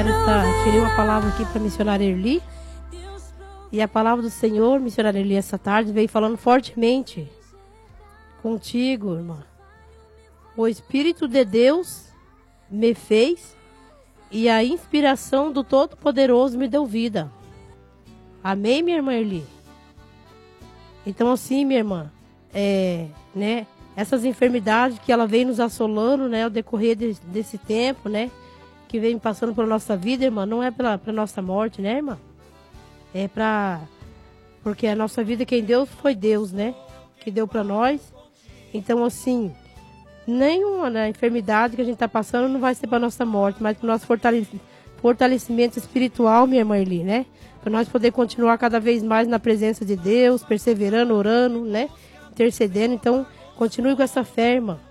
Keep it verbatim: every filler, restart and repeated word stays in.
Essa, tirei uma palavra aqui para a missionária Erli. E a palavra do Senhor, missionária Erli, essa tarde, veio falando fortemente contigo, irmã. O Espírito de Deus me fez e a inspiração do Todo-Poderoso me deu vida. Amém, minha irmã Erli? Então, assim, minha irmã, é, né, essas enfermidades que ela vem nos assolando, né, ao decorrer de, desse tempo, né, que vem passando pela nossa vida, irmã, não é para a nossa morte, né, irmã? É para... Porque a nossa vida, quem deu foi Deus, né? Que deu para nós. Então, assim, nenhuma, né, enfermidade que a gente está passando não vai ser para nossa morte, mas para o nosso fortalecimento, fortalecimento espiritual, minha irmã Erli, né? Para nós poder continuar cada vez mais na presença de Deus, perseverando, orando, né? Intercedendo. Então, continue com essa fé, irmã.